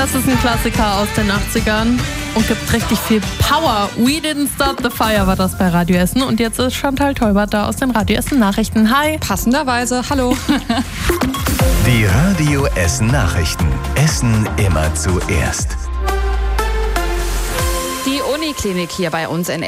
Das ist ein Klassiker aus den 80ern und gibt richtig viel Power. We Didn't Start the Fire war das bei Radio Essen. Und jetzt ist Chantal Teubert da aus den Radio Essen Nachrichten. Hi. Passenderweise, hallo. Die Radio Essen Nachrichten. Essen immer zuerst. Die Uniklinik hier bei uns in